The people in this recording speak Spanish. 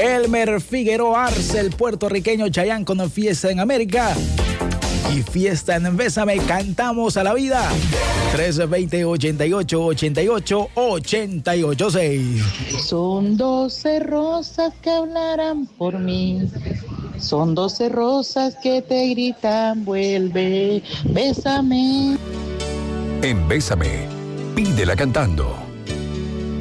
Elmer Figueroa Arce, el puertorriqueño Chayanne con Fiesta en América. Y Fiesta en Bésame, cantamos a la vida. 320-88-88-886. Son 12 rosas que hablarán por mí. Son 12 rosas que te gritan, vuelve, bésame. En Bésame, pídela cantando.